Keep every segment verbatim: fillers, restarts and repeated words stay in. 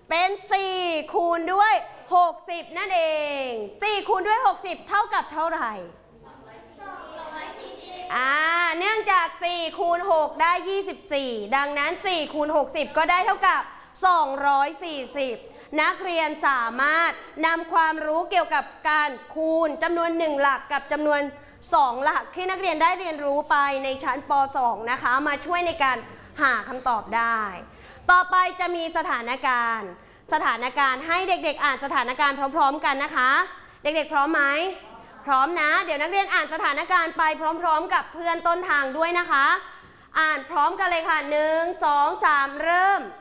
เป็นสี่คูณด้วยหกสิบนั่นเองสี่คูณด้วยหกสิบเท่ากับเท่าไหร่อ่าเนื่องจากสี่คูณหกได้ยี่สิบสี่ดังนั้นสี่คูณหกสิบก็ได้เท่ากับสองร้อยสี่สิบนักเรียนสามารถนำความรู้เกี่ยวกับการคูณจำนวนหนึ่งหลักกับจำนวนสองหลักที่นักเรียนได้เรียนรู้ไปในชั้นป สอง นะคะมาช่วยในการหาคำตอบได้ต่อไปจะมีสถานการณ์สถานการณ์ให้เด็กๆอ่านสถานการณ์พร้อมๆกันนะคะเด็กๆพร้อมไหมพร้อมนะเดี๋ยวนักเรียนอ่านสถานการณ์ไปพร้อมๆกับเพื่อนต้นทางด้วยนะคะอ่านพร้อมกันเลยค่ะหนึ่ง สอง สามเริ่ม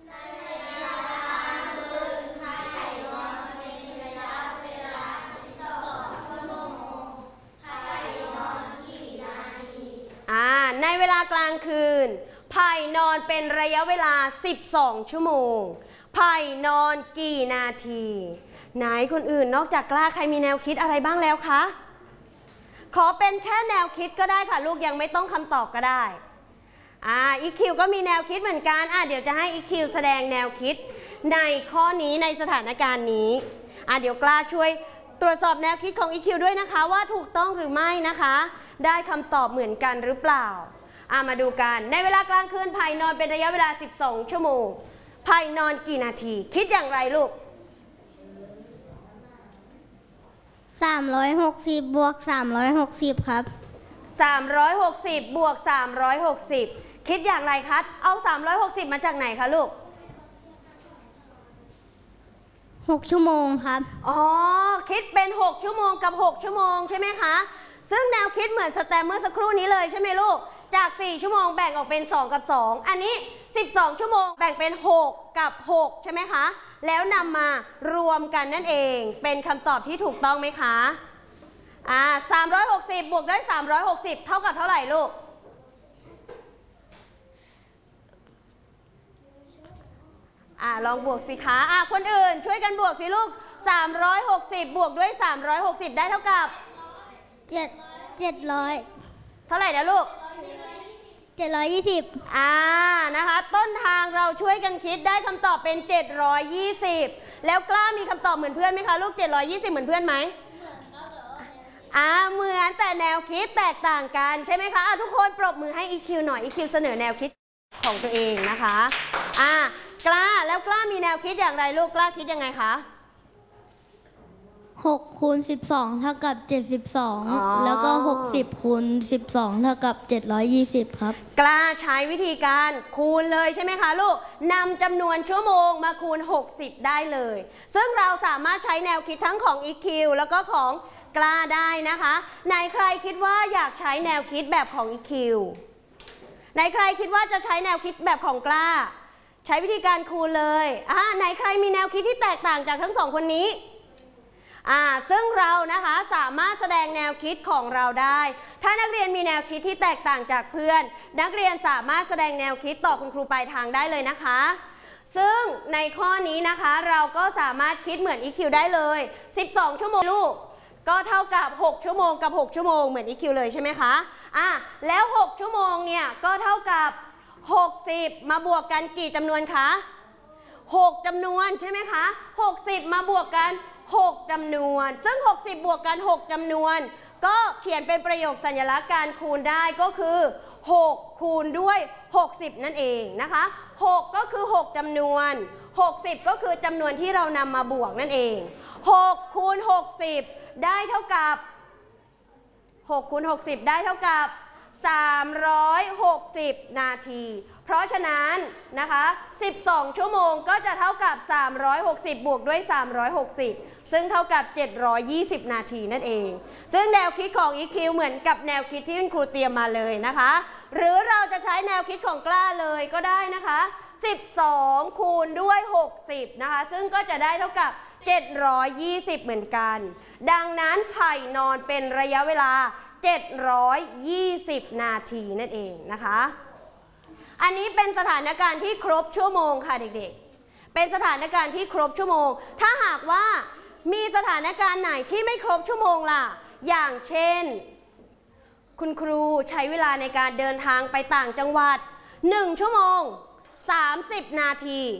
ในเวลากลางคืนไผ่นอนเป็นระยะเวลาสิบสองชั่วโมงไผ่นอนกี่นาทีไหนคนอื่นนอกจากกล้าใครมีแนวคิดอะไรบ้างแล้วคะขอเป็นแค่แนวคิดก็ได้ค่ะลูกยังไม่ต้องคำตอบก็ได้อ่าอีคิวก็มีแนวคิดเหมือนกันอ่าเดี๋ยวจะให้อีคิวแสดงแนวคิดในข้อนี้ในสถานการณ์นี้อ่าเดี๋ยวกล้าช่วยตรวจสอบแนวคิดของอีคิวด้วยนะคะว่าถูกต้องหรือไม่นะคะได้คำตอบเหมือนกันหรือเปล่าอ่ามาดูกันในเวลากลางคืนไผ่นอนเป็นระยะเวลาสิบสองชั่วโมงไผ่นอนกี่นาทีคิดอย่างไรลูกสามร้อยหกสิบบวกสามร้อยหกสิบครับสามร้อยหกสิบบวกสามร้อยหกสิบคิดอย่างไรคะเอาสามร้อยหกสิบมาจากไหนคะลูกหกชั่วโมงครับอ๋อคิดเป็นหกชั่วโมงกับหกชั่วโมงใช่ไหมคะซึ่งแนวคิดเหมือนสแตมเมื่อสักครู่นี้เลยใช่ไหมลูกจากสี่ชั่วโมงแบ่งออกเป็นสองกับสองอันนี้สิบสองชั่วโมงแบ่งเป็นหกกับหกใช่ไหมคะแล้วนำมารวมกันนั่นเองเป็นคำตอบที่ถูกต้องไหมคะอ่าสามร้อยหกสิบบวกด้วยสามร้อยหกสิบเท่ากับเท่าไหร่ลูกอ่าลองบวกสิคะอ่าคนอื่นช่วยกันบวกสิลูกสามร้อยหกสิบบวกด้วยสามร้อยหกสิบได้เท่ากับเจ็ดเจ็ดร้อยเท่าไหร่นะลูกเจ็ดร้อยยี่สิบอ่านะคะต้นทางเราช่วยกันคิดได้คำตอบเป็นเจ็ดร้อยยี่สิบแล้วกล้ามีคำตอบเหมือนเพื่อนไหมคะลูกเจ็ดร้อยยี่สิบเหมือนเพื่อนไหมอ่าเหมือนแต่แนวคิดแตกต่างกันใช่ไหมคะอ่ะทุกคนปรบมือให้ อี คิว หน่อย อี คิว เสนอแนวคิดของตัวเองนะคะอ่ากล้าแล้วกล้ามีแนวคิดอย่างไรลูกกล้าคิดยังไงคะหกคูณสิบสองเท่ากับเจ็ดสิบสองแล้วก็หกสิบคูณสิบสองเท่ากับเจ็ดร้อยยี่สิบครับกล้าใช้วิธีการคูณเลยใช่ไหมคะลูกนำจำนวนชั่วโมงมาคูณหกสิบได้เลยซึ่งเราสามารถใช้แนวคิดทั้งของ อี คิว แล้วก็ของกล้าได้นะคะไหนใครคิดว่าอยากใช้แนวคิดแบบของ อี คิว ไหนใครคิดว่าจะใช้แนวคิดแบบของกล้าใช้วิธีการคูณเลยอ่าไหนใครมีแนวคิดที่แตกต่างจากทั้งสองคนนี้อ่าซึ่งเรานะคะสามารถแสดงแนวคิดของเราได้ถ้านักเรียนมีแนวคิดที่แตกต่างจากเพื่อนนักเรียนสามารถแสดงแนวคิดต่อคุณครูปลายทางได้เลยนะคะซึ่งในข้อนี้นะคะเราก็สามารถคิดเหมือน อี คิว ได้เลยสิบสองชั่วโมงลูกก็เท่ากับหกชั่วโมงกับหกชั่วโมงเหมือน อี คิว เลยใช่ไหมคะอ่ะแล้วหกชั่วโมงเนี่ยก็เท่ากับหกสิบมาบวกกันกี่จำนวนคะหกจำนวนใช่ไหมคะหกสิบมาบวกกันหกจำนวนซึ่งหกสิบบวกกันหกจำนวนก็เขียนเป็นประโยคสัญลักษณ์การคูณได้ก็คือหกคูณด้วยหกสิบนั่นเองนะคะหกก็คือหกจำนวนหกสิบก็คือจำนวนที่เรานำมาบวกนั่นเองหกคูณหกสิบได้เท่ากับหกคูณหกสิบได้เท่ากับสามร้อยหกสิบนาทีเพราะฉะนั้นนะคะสิบสองชั่วโมงก็จะเท่ากับสามร้อยหกสิบบวกด้วยสามร้อยหกสิบซึ่งเท่ากับเจ็ดร้อยยี่สิบนาทีนั่นเองซึ่งแนวคิดของ อี คิว เหมือนกับแนวคิดที่คุณครูเตรียมมาเลยนะคะหรือเราจะใช้แนวคิดของกล้าเลยก็ได้นะคะสิบสองคูณด้วยหกสิบนะคะซึ่งก็จะได้เท่ากับเจ็ดร้อยยี่สิบเหมือนกันดังนั้นไผ่นอนเป็นระยะเวลาเจ็ดร้อยยี่สิบนาทีนั่นเองนะคะอันนี้เป็นสถานการณ์ที่ครบชั่วโมงค่ะเด็กๆเป็นสถานการณ์ที่ครบชั่วโมงถ้าหากว่ามีสถานการณ์ไหนที่ไม่ครบชั่วโมงล่ะอย่างเช่นคุณครูใช้เวลาในการเดินทางไปต่างจังหวัดหนึ่งชั่วโมงสามสิบนาที